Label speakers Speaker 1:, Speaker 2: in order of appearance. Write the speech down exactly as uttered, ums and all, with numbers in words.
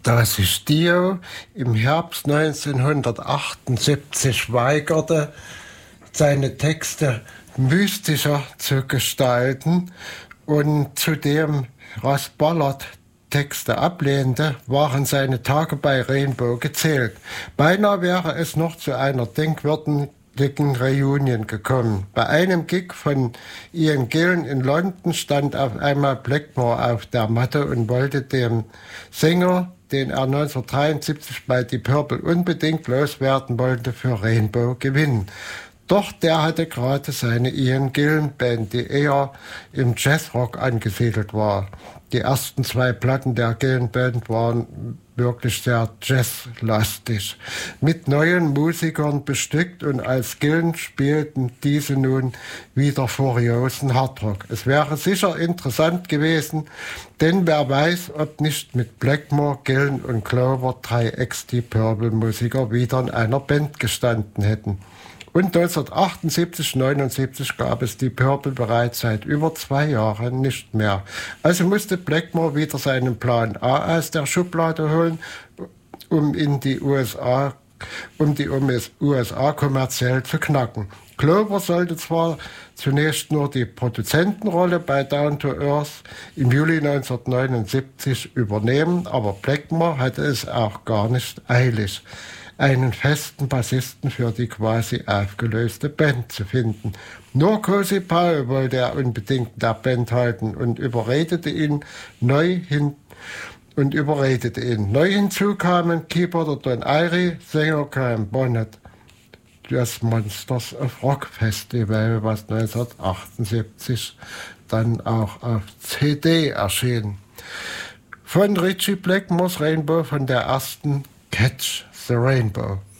Speaker 1: Da sich Dio im Herbst neunzehnhundertachtundsiebzig weigerte, seine Texte mystischer zu gestalten und zudem Russ Ballard Texte ablehnte, waren seine Tage bei Rainbow gezählt. Beinahe wäre es noch zu einer denkwürdigen Reunion gekommen. Bei einem Gig von Ian Gillan in London stand auf einmal Blackmore auf der Matte und wollte dem Sänger, den er neunzehnhundertdreiundsiebzig bei Deep Purple unbedingt loswerden wollte, für Rainbow gewinnen. Doch der hatte gerade seine Ian Gillan Band, die eher im Jazzrock angesiedelt war. Die ersten zwei Platten der Gillan Band waren wirklich sehr jazzlastig, mit neuen Musikern bestückt, und als Gillan spielten diese nun wieder furiosen Hardrock. Es wäre sicher interessant gewesen, denn wer weiß, ob nicht mit Blackmore, Gillan und Clover drei Ex-Deep Purple Musiker wieder in einer Band gestanden hätten. Und neunzehnhundertachtundsiebzig, neunundsiebzig gab es die Purple bereits seit über zwei Jahren nicht mehr. Also musste Blackmore wieder seinen Plan A aus der Schublade holen, um in die U S A, um die U S A kommerziell zu knacken. Clover sollte zwar zunächst nur die Produzentenrolle bei Down to Earth im Juli neunzehnhundertneunundsiebzig übernehmen, aber Blackmore hatte es auch gar nicht eilig, einen festen Bassisten für die quasi aufgelöste Band zu finden. Nur Cozy Powell wollte er unbedingt der Band halten und überredete ihn neu hin und überredete ihn. Neu hinzu kamen Keyboarder Don Airey, Sänger Graham Bonnet, das Monsters of Rock Festival, was neunzehnhundertachtundsiebzig dann auch auf C D erschien. Von Ritchie Blackmores Rainbow, von der ersten Catch the Rainbow.